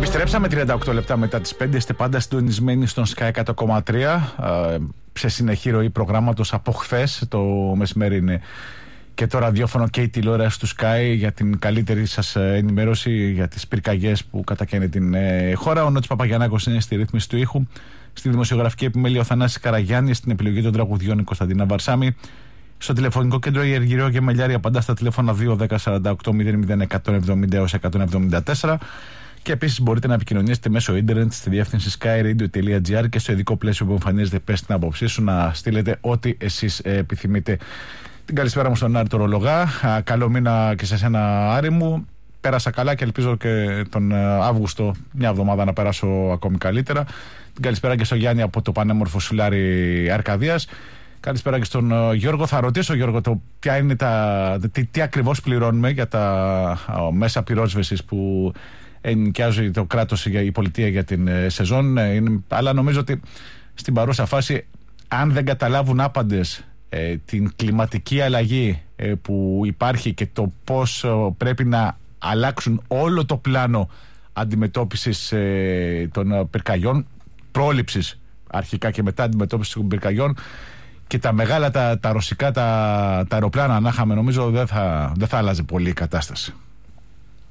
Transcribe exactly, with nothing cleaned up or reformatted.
Επιστρέψαμε τριάντα οκτώ λεπτά μετά τις πέντε. Είστε πάντα συντονισμένοι στον Sky εκατό κόμμα τρία. Σε συνεχή ροή προγράμματος από χθες το μεσημέρι είναι και το ραδιόφωνο και η τηλεόραση του Sky για την καλύτερη σας ενημέρωση για τις πυρκαγιές που κατακαίνε την ε, χώρα. Ο Νότης Παπαγιαννάκος είναι στη ρύθμιση του ήχου. Στη δημοσιογραφική επιμέλεια ο Θανάσης Καραγιάννης. Στην επιλογή των τραγουδιών η Κωνσταντίνα Βαρσάμη. Στο τηλεφωνικό κέντρο η Αργυρό Γεμελιάρη απαντά στα τηλέφωνα δύο δέκα σαράντα οκτώ μηδέν μηδέν εκατόν εβδομήντα έως εκατόν εβδομήντα τέσσερα. Και επίσης μπορείτε να επικοινωνήσετε μέσω ίντερνετ στη διεύθυνση sky radio dot gr και στο ειδικό πλαίσιο που εμφανίζεται. Πες την άποψή σου, να στείλετε ό,τι εσείς επιθυμείτε. Την καλησπέρα μου στον Άρη το Ρολογά. Καλό μήνα και σε σένα, Άρη μου. Πέρασα καλά και ελπίζω και τον Αύγουστο, μια εβδομάδα, να περάσω ακόμη καλύτερα. Την καλησπέρα και στον Γιάννη από το πανέμορφο Σουλάρι Αρκαδίας. Καλησπέρα και στον Γιώργο. Θα ρωτήσω, Γιώργο, το ποια είναι τα, τι, τι ακριβώς πληρώνουμε για τα μέσα πυρόσβεσης που ενοικιάζει το κράτος, για η πολιτεία για την σεζόν. Είναι, αλλά νομίζω ότι στην παρούσα φάση, αν δεν καταλάβουν άπαντες ε, την κλιματική αλλαγή ε, που υπάρχει και το πώς ε, πρέπει να αλλάξουν όλο το πλάνο αντιμετώπισης ε, των πυρκαγιών, πρόληψης αρχικά και μετά αντιμετώπισης των πυρκαγιών, και τα μεγάλα, τα, τα ρωσικά, τα, τα αεροπλάνα να είχαμε, νομίζω δεν θα, δεν θα άλλαζε πολύ η κατάσταση.